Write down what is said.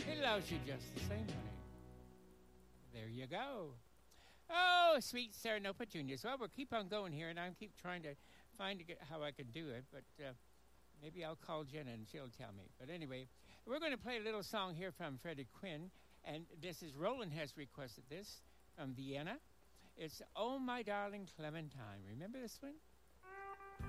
He loves you just the same, honey. There you go. Oh, sweet Serenopah Juniors. Well, we'll keep on going here, and I keep trying to find how I can do it, but maybe I'll call Jenna and she'll tell me. But anyway, we're going to play a little song here from Freddie Quinn, and this is Roland has requested this from Vienna. It's Oh My Darling Clementine. Remember this one?